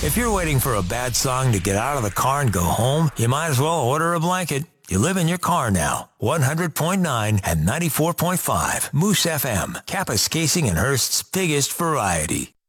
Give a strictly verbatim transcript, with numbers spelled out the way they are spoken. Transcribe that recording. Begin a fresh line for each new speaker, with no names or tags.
If you're waiting for a bad song to get out of the car and go home, you might as well order a blanket. You live in your car now. one hundred point nine and ninety-four point five. Moose F M, Kapuskasing and Hearst's biggest variety.